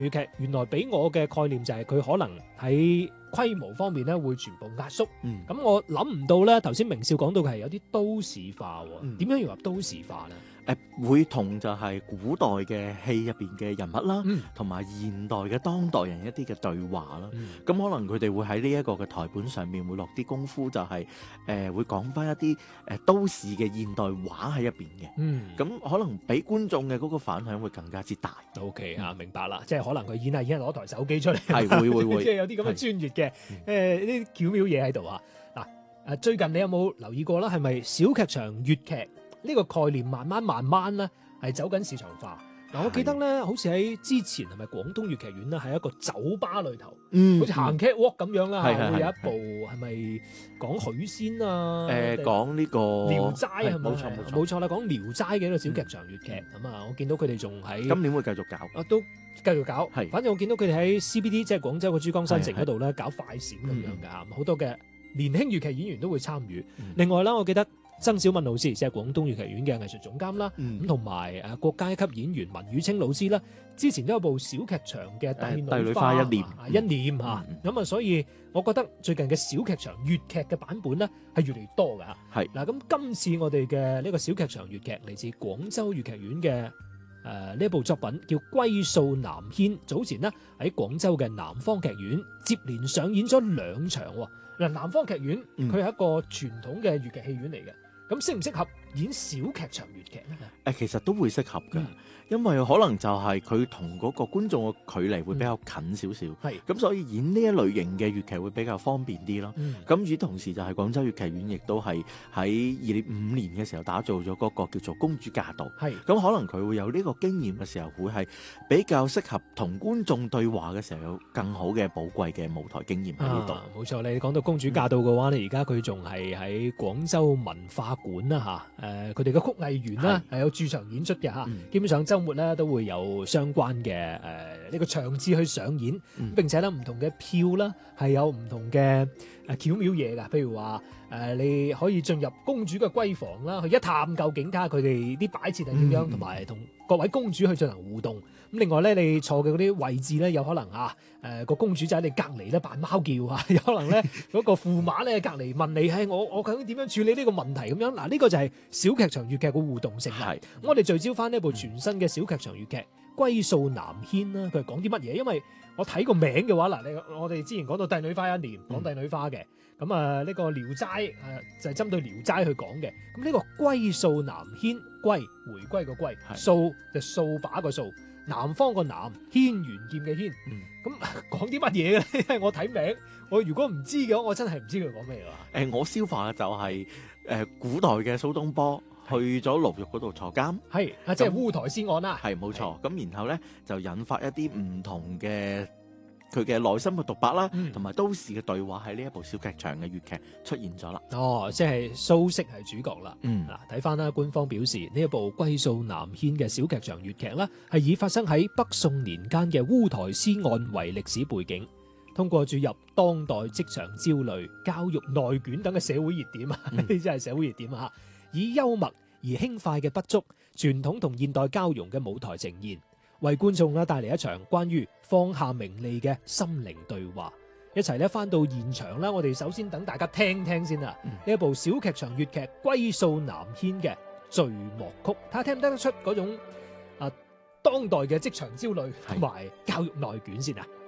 粵劇原來俾我嘅概念就係佢可能喺規模方面咧會全部壓縮。咁我諗唔到咧，頭先明少講到嘅係有啲都市化喎。點樣融入都市化咧？ 會同就係古代嘅戲入邊嘅人物啦，同埋現代嘅當代人一啲嘅對話啦。咁可能佢哋會喺呢一個嘅台本上面會落啲功夫，就係會講翻一啲都市嘅現代話喺入邊嘅。咁可能俾觀眾嘅嗰個反響會更加之大。 OK 啊，明白啦，即係可能佢演下攞台手機出嚟， 係會即係有啲咁嘅專業嘅呢啲巧妙嘢喺度啊。嗱最近你有冇留意過啦？係咪小劇場粵劇呢個概念慢慢咧係走緊市場化？我記得咧，好似喺之前係咪廣東粵劇院咧，係一個酒吧裏頭，好似行 catwalk 咁樣啦，會有一部係咪講許仙啊？ 講呢個《 聊齋》係咪？冇錯啦，講《聊齋》嘅一個小劇場粵劇咁啊！我見到佢哋仲喺今年會繼續搞， 都繼續搞。反正我見到佢哋喺 CBD 即係廣州嘅珠江新城嗰度咧搞快閃咁樣㗎，好多嘅年輕粵劇演員都會參與。另外啦，我記得曾小敏老師即係廣東粵劇院嘅藝術總監啦，咁同埋國家一級演員文宇清老師啦，之前都有部小劇場嘅帝女花一念嚇，咁啊，所以我覺得最近嘅小劇場粵劇嘅版本咧係越嚟越多㗎。係嗱，咁今次我哋嘅呢個小劇場粵劇嚟自廣州粵劇院嘅呢一部作品叫《歸數南軒》，早前呢喺廣州嘅南方劇院接連上演咗2場喎。嗱，南方劇院佢係一個傳統嘅粵劇戲院嚟嘅。咁適唔適合演小劇場粵劇咧？ 其實都會適合㗎，因為可能就係佢同嗰個觀眾嘅距離會比較近少少，咁所以演呢一類型嘅粵劇會比較方便啲咯。咁與同時就係廣州粵劇院亦都係喺2005年嘅時候打造咗嗰個叫做《公主駕到》，咁可能佢會有呢個經驗嘅時候，會係比較適合同觀眾對話嘅時候有更好嘅寶貴嘅舞台經驗喺呢度。 冇錯，你講到《公主駕到》嘅話咧，而家佢仲係喺廣州文化館啦嚇，佢哋嘅曲藝員啦係有駐場演出嘅嚇，基本上週末咧都會有相關嘅呢個場次去上演，並且咧唔同嘅票啦係有唔同嘅巧妙嘢㗎，譬如話你可以進入公主嘅閨房啦，去一探究竟睇下佢哋啲擺設係點樣，同埋同各位公主去進行互動。咁另外咧，你坐嘅嗰啲位置咧，有可能個公主就喺你隔離咧扮貓叫啊，有可能咧嗰個駙馬咧隔離問你係我究竟點樣處理呢個問題咁樣。嗱，呢個就係小劇場粵劇嘅互動性啦。我哋聚焦翻呢部全新嘅小劇場粵劇《歸數南軒》啦，佢係講啲乜嘢？因為我睇個名嘅話，嗱，我哋之前講到帝女花一年，講帝女花嘅，咁呢個聊齋就係針對聊齋去講嘅。咁呢個歸數南軒，歸回歸個歸，數就掃把個掃，南方個南，軒轅劍嘅軒。咁講啲乜嘢嘅咧？我睇名，我如果唔知嘅話，我真係唔知佢講咩㗎。 我消化嘅就係古代嘅蘇東坡去咗牢獄嗰度坐監， 即係烏台詩案啦。 係冇錯。咁然後咧就引發一啲唔同嘅佢嘅內心嘅獨白啦，同埋都市嘅對話喺呢一部小劇場嘅粵劇出現咗啦。 即係蘇軾係主角啦。嗱，睇翻啦，官方表示呢一部《歸數南軒》嘅小劇場粵劇啦，係以發生喺北宋年間嘅烏台詩案為歷史背景，通過注入當代職場焦慮、教育內卷等嘅社會熱點啊，呢啲真係社會熱點啊！以幽默而輕快嘅筆觸，傳統同現代交融嘅舞台呈現，為觀眾啦帶嚟一場關於放下名利嘅心靈對話。一齊咧翻到現場啦，我哋首先等大家聽聽先啦。呢一部小劇場粵劇《歸數南軒》嘅序幕曲，睇下聽唔聽得出嗰種當代嘅職場焦慮同埋教育內卷先啊！